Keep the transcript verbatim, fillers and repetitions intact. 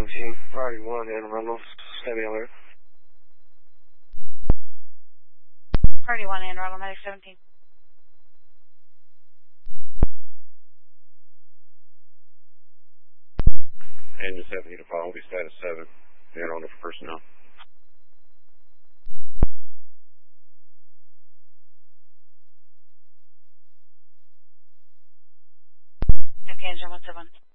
seventeen, priority one, Anne Arundel, steady alert. Priority one, Anne Arundel, medic seventeen. Engine seventeen to follow, will be status seven, Anne Arundel for personnel. Okay, engine one seven.